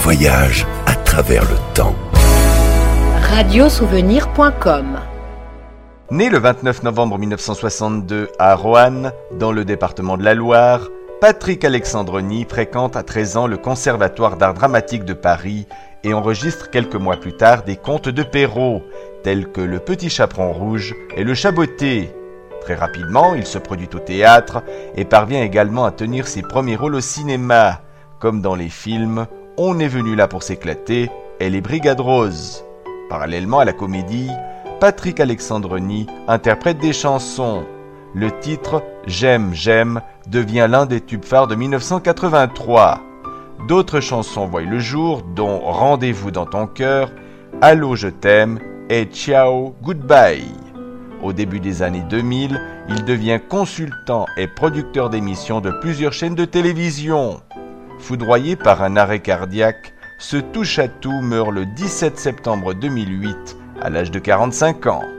voyage à travers le temps. Radiosouvenir.com. Né le 29 novembre 1962 à Roanne, dans le département de la Loire, Patrick Alexandroni fréquente à 13 ans le Conservatoire d'art dramatique de Paris et enregistre quelques mois plus tard des contes de Perrault, tels que Le Petit Chaperon Rouge et Le Chaboté. Très rapidement, il se produit au théâtre et parvient également à tenir ses premiers rôles au cinéma, comme dans les films On est venu là pour s'éclater et Les Brigades Roses. Parallèlement à la comédie, Patrick Alexandroni interprète des chansons. Le titre « J'aime, j'aime » devient l'un des tubes phares de 1983. D'autres chansons voient le jour, dont « Rendez-vous dans ton cœur »,« Allô, je t'aime » et « Ciao, goodbye ». Au début des années 2000, il devient consultant et producteur d'émissions de plusieurs chaînes de télévision. Foudroyé par un arrêt cardiaque, ce touche-à-tout meurt le 17 septembre 2008 à l'âge de 45 ans.